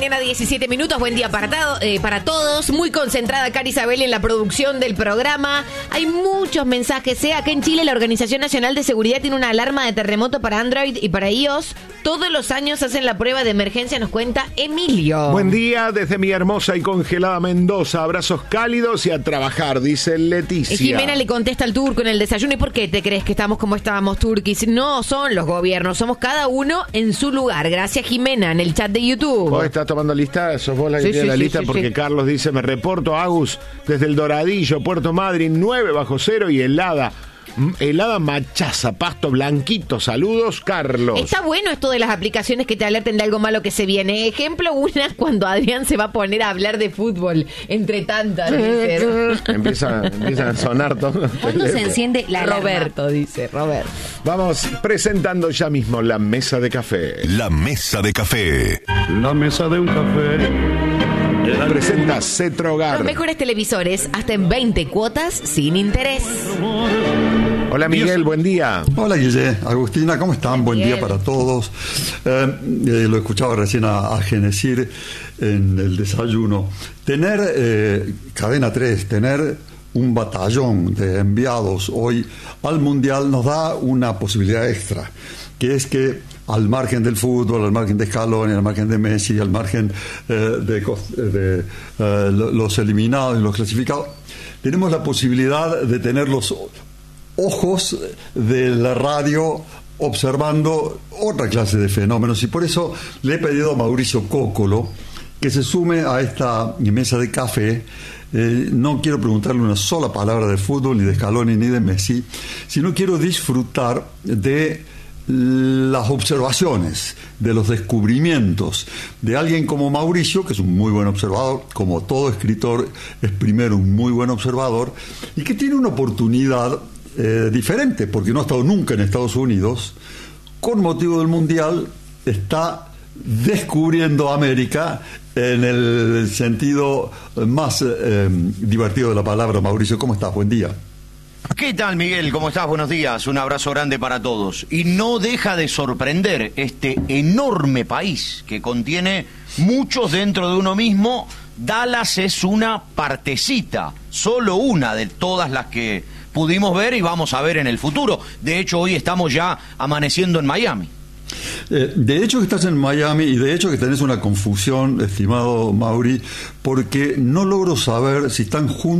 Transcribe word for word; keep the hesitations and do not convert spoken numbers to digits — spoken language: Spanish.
mañana, diecisiete minutos. Buen día para, eh, para todos. Muy concentrada Cari Isabel en la producción del programa. Hay muchos mensajes. Sea acá en Chile, la Organización Nacional de Seguridad tiene una alarma de terremoto para Android y para iOS. Todos los años hacen la prueba de emergencia, nos cuenta Emilio. Buen día desde mi hermosa y congelada Mendoza. Abrazos cálidos y a trabajar, dice Leticia. Jimena le contesta al turco en el desayuno. ¿Y por qué te crees que estamos como estábamos, turquis? No son los gobiernos, somos cada uno en su lugar. Gracias, Jimena, en el chat de YouTube. ¿Vos estás tomando lista? ¿Sos vos la que Sí, tiene sí, la sí, lista? sí, Porque sí. Carlos dice, me reporto, Agus, desde el Doradillo, Puerto Madryn, nueve bajo cero y helada. Helada machaza, pasto blanquito. Saludos, Carlos. Está bueno esto de las aplicaciones que te alerten de algo malo que se viene. Ejemplo, una cuando Adrián se va a poner a hablar de fútbol, entre tantas, dice. Empieza, empieza a sonar todo. ¿Cuándo se enciende la alarma? Roberto, dice, Roberto. Vamos presentando ya mismo la mesa de café. La mesa de café. La mesa de un café. Presenta Cetrogar. Los mejores televisores, hasta en veinte cuotas, sin interés. Hola Miguel, buen día. Hola Guille, Agustina, ¿cómo están? Buen Bien. día para todos. Eh, eh, lo escuchaba recién a, a Genecir en el desayuno. Tener eh, Cadena tres, tener un batallón de enviados hoy al Mundial nos da una posibilidad extra, que es que al margen del fútbol, al margen de Scaloni, al margen de Messi, al margen eh, de, de eh, los eliminados y los clasificados, tenemos la posibilidad de tener los ojos de la radio observando otra clase de fenómenos, y por eso le he pedido a Mauricio Cóccolo que se sume a esta mesa de café. Eh, no quiero preguntarle una sola palabra de fútbol, ni de Scaloni, ni de Messi, sino quiero disfrutar de las observaciones, de los descubrimientos de alguien como Mauricio, que es un muy buen observador, como todo escritor es primero un muy buen observador, y que tiene una oportunidad eh, diferente, porque no ha estado nunca en Estados Unidos. Con motivo del Mundial está descubriendo América en el sentido más eh, divertido de la palabra. Mauricio, ¿cómo estás? Buen día. ¿Qué tal, Miguel? ¿Cómo estás? Buenos días. Un abrazo grande para todos. Y no deja de sorprender este enorme país que contiene muchos dentro de uno mismo. Dallas es una partecita, solo una de todas las que pudimos ver y vamos a ver en el futuro. De hecho, hoy estamos ya amaneciendo en Miami. Eh, de hecho que estás en Miami, y de hecho que tenés una confusión, estimado Mauri, porque no logro saber si están juntos